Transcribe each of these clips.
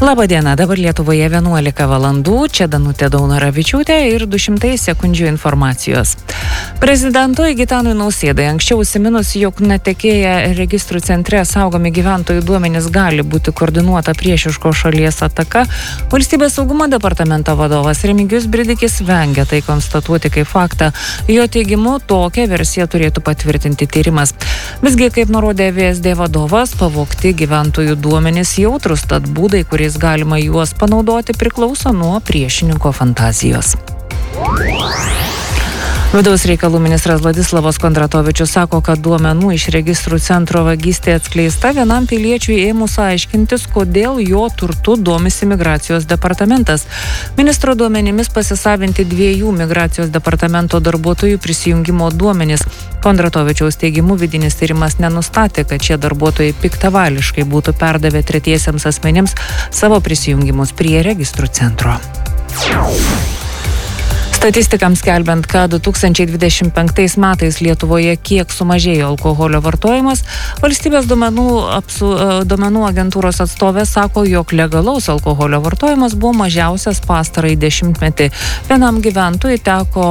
Labą dieną, dabar Lietuvoje 11 valandų, čia Danutė Daunoravičiūtė ir 200 sekundžių informacijos. Prezidentui Gitanui Nausėdai anksčiau užsiminus, jog netekėję registrų centre saugomi gyventojų duomenys gali būti koordinuota priešiško šalies ataka, Valstybės saugumo departamento vadovas Remigijus Bridikis vengia tai konstatuoti kaip faktą. Jo teigimu, tokią versiją turėtų patvirtinti tyrimas. Visgi, kaip nurodė VSD vadovas, pavogti gyventojų duomenys jautrus, tad būdai, kuriais galima juos panaudoti, priklauso nuo priešininko fantazijos. Vidaus reikalų ministras Vladislavas Kondratovičius sako, kad duomenų iš registrų centro vagystė atskleista vienam piliečiui ėmus aiškintis, kodėl jo turtu domisi migracijos departamentas. Ministro duomenimis pasisavinti 2 migracijos departamento darbuotojų prisijungimo duomenys. Kondratovičiaus teigimu vidinis tyrimas nenustatė, kad šie darbuotojai piktavališkai būtų perdavę tretiesiems asmenims savo prisijungimus prie registrų centro. Statistikams skelbiant, kad 2025 metais Lietuvoje kiek sumažėjo alkoholio vartojimas, valstybės duomenų agentūros atstovė sako, jog legalaus alkoholio vartojimas buvo mažiausias pastarąjį dešimtmetį. Vienam gyventojui teko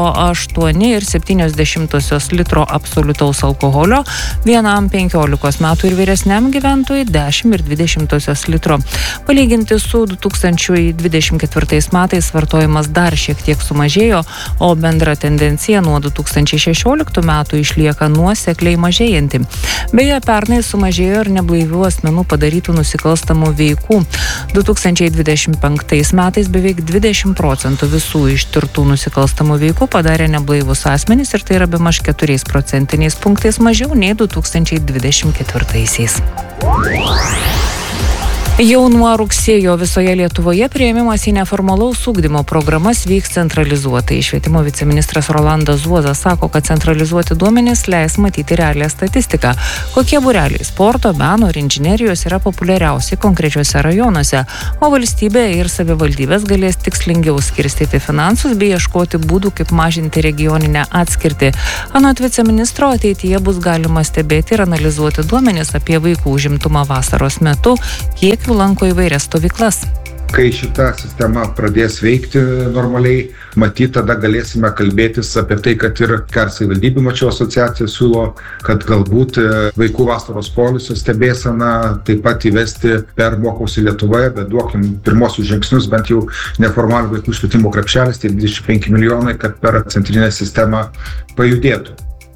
8,7 litro absoliutaus alkoholio, vienam 15 metų ir vyresniam gyventojui 10,2 litro. Palyginti su 2024 metais vartojimas dar šiek tiek sumažėjo, o bendra tendencija nuo 2016 metų išlieka nuosekliai mažėjanti. Beje, pernai sumažėjo ir neblaivių asmenų padarytų nusikalstamų veikų. 2025 metais beveik 20% visų ištirtų nusikalstamų veikų padarė neblaivus asmenys ir tai yra bemaž 4 procentiniais punktais mažiau nei 2024. Jau nuo rugsėjo visoje Lietuvoje priėmimas į neformalaus ugdymo programas vyks centralizuotai. Švietimo viceministras Rolandas Zuozas sako, kad centralizuoti duomenys leis matyti realią statistiką. Kokie būreliai sporto, meno ir inžinerijos yra populiariausi konkrečiuose rajonuose, o valstybė ir savivaldybės galės tikslingiau skirstyti finansus bei ieškoti būdų, kaip mažinti regioninę atskirtį. Anot viceministro, ateityje bus galima stebėti ir analizuoti duomenis apie vaikų užimtumą vasaros metu, kiek lanko įvairias stovyklas. Kai šita sistema pradės veikti normaliai, matyt, tada galėsime kalbėtis apie tai, kad ir savivaldybių mačiau asociacija siūlo, kad galbūt vaikų vasaros poilsio stebėseną taip pat įvesti per Mokausi Lietuvoje, bet duokim pirmosius žingsnius, bent jau neformalių vaikų švietimo krepšelis, tai 25 milijonai, kad per centrinę sistemą pajudėtų.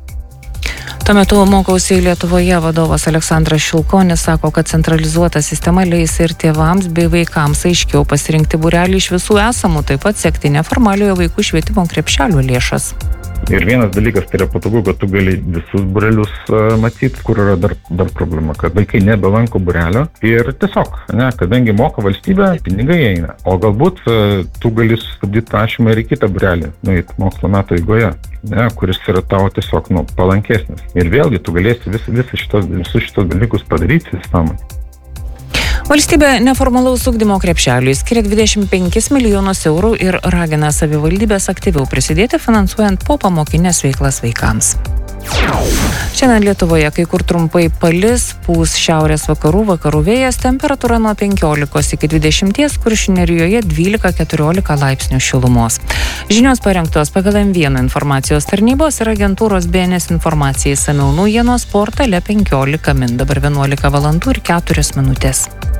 Tuo metu Mokausi Lietuvoje vadovas Aleksandras Šilkonis sako, kad centralizuota sistema leis ir tėvams bei vaikams aiškiau pasirinkti būrelį iš visų esamų, taip pat sekti neformaliojo vaikų švietimo krepšelio lėšas. Ir vienas dalykas, tai yra patogu, kad tu gali visus būrelius matyti, kur yra dar problema, kad vaikai nebelanko būrelio ir tiesiog, kadangi moka valstybė, pinigai eina. O galbūt tu gali sustabdyti prašymą ir į kitą būrelį, mokslo metų eigoje, kuris yra tavo tiesiog palankesnis. Ir vėlgi tu galėsi visus šitos dalykus padaryti sistemai. Valstybė neformalaus ugdymo krepšeliui skiria 25 milijonus eurų ir ragina savivaldybės aktyviau prisidėti finansuojant popamokinės veiklas vaikams. Šiandien Lietuvoje kai kur trumpai palis, pūs šiaurės vakarų vėjas, temperatūra nuo 15 iki 20, Kuršių nerijoje 12-14 laipsnių šilumos. Žinios parengtos pagal M1 informacijos tarnybos ir agentūros BNS informacijai išsamiau naujienos portale 15 min. Dabar 11 valandų ir 4 minutės.